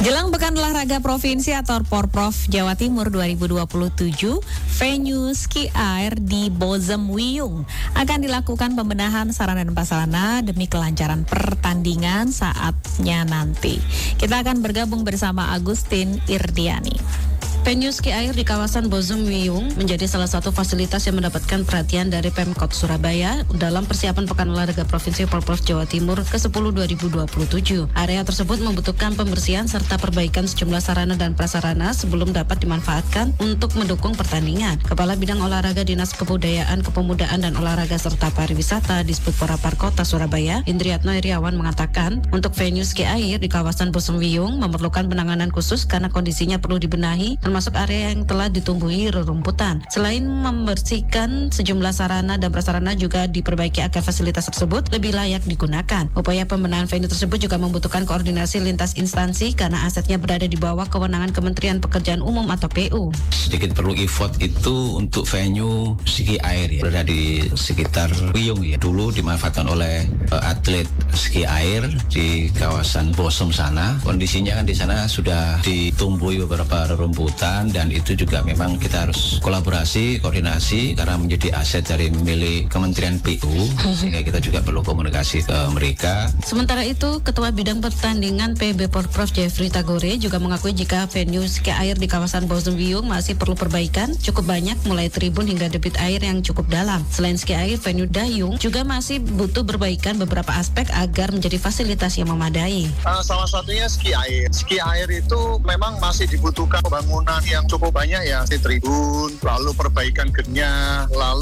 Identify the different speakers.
Speaker 1: Jelang Pekan Olahraga Provinsi atau Porprov Jawa Timur 2027, venue ski air di Bozem Wiyung akan dilakukan pembenahan sarana dan prasarana demi kelancaran pertandingan saatnya nanti. Kita akan bergabung bersama Agustin Irdiani.
Speaker 2: Venue ski air di kawasan Bozem Wiyung menjadi salah satu fasilitas yang mendapatkan perhatian dari Pemkot Surabaya dalam persiapan Pekan Olahraga Provinsi Porprov Jawa Timur ke-10 2027. Area tersebut membutuhkan pembersihan serta perbaikan sejumlah sarana dan prasarana sebelum dapat dimanfaatkan untuk mendukung pertandingan. Kepala Bidang Olahraga Dinas Kebudayaan, Kepemudaan dan Olahraga serta Pariwisata Disputporapar Kota Surabaya, Indriatno Iriawan mengatakan, untuk venue ski air di kawasan Bozem Wiyung memerlukan penanganan khusus karena kondisinya perlu dibenahi, termasuk area yang telah ditumbuhi rerumputan. Selain membersihkan sejumlah sarana dan prasarana juga diperbaiki agar fasilitas tersebut lebih layak digunakan. Upaya pembenahan venue tersebut juga membutuhkan koordinasi lintas instansi karena asetnya berada di bawah kewenangan Kementerian Pekerjaan Umum atau PU.
Speaker 3: Sedikit perlu effort itu untuk venue ski air ya, berada di sekitar Wiyung ya. Dulu dimanfaatkan oleh atlet ski air di kawasan Bozem sana. Kondisinya kan di sana sudah ditumbuhi beberapa rerumputan dan itu juga memang kita harus kolaborasi, koordinasi karena menjadi aset dari milik Kementerian PU sehingga kita juga perlu komunikasi ke mereka.
Speaker 2: Sementara itu, Ketua Bidang Pertandingan PB Porprov Jeffrey Tagore juga mengakui jika venue ski air di kawasan Bozem Wiyung masih perlu perbaikan cukup banyak mulai tribun hingga debit air yang cukup dalam. Selain ski air, venue dayung juga masih butuh perbaikan beberapa aspek agar menjadi fasilitas yang memadai.
Speaker 4: Salah satunya ski air. Ski air itu memang masih dibutuhkan pembangunan yang cukup banyak ya, di tribun, lalu perbaikan gednya, lalu